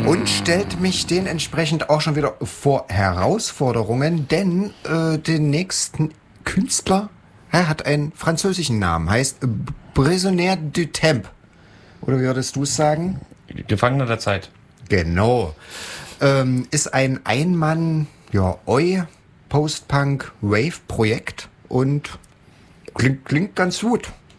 und stellt mich dementsprechend auch schon wieder vor Herausforderungen, denn den nächsten Künstler hat einen französischen Namen, heißt Prisonnier du Temps. Oder wie würdest du es sagen? Gefangener der Zeit. Genau. Ist ein Einmann, Post-Punk-Wave-Projekt und klingt ganz gut.